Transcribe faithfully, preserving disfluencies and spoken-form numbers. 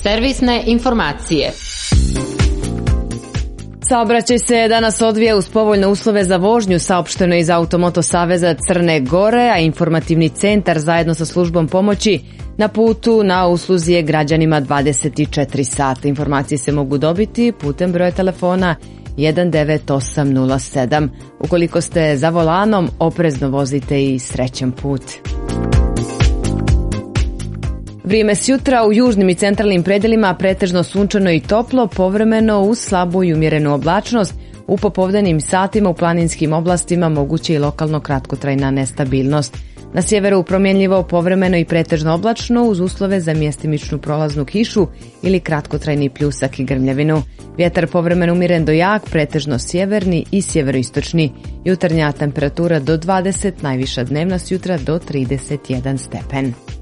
Servisne informacije. Saobraćaj se danas odvija uz povoljne uslove za vožnju, saopšteno iz Automoto saveza Crne Gore, a informativni centar zajedno sa službom pomoći na putu na usluzi je građanima dvadeset četiri sata. Informacije se mogu dobiti putem broja telefona jedan devet osam nula sedam. Ukoliko ste za volanom, oprezno vozite i srećan put. Vrijeme s jutra u južnim i centralnim predelima pretežno sunčano i toplo, povremeno uz slabu i umjerenu oblačnost. U popodnevnim satima u planinskim oblastima moguće i lokalno kratkotrajna nestabilnost. Na sjeveru promjenljivo, povremeno i pretežno oblačno uz uslove za mjestimičnu prolaznu kišu ili kratkotrajni pljusak i grmljavinu. Vjetar povremeno umiren do jak, pretežno sjeverni i sjeveroistočni. Jutarnja temperatura do dvadeset, najviša dnevna s jutra do trideset jedan stepen.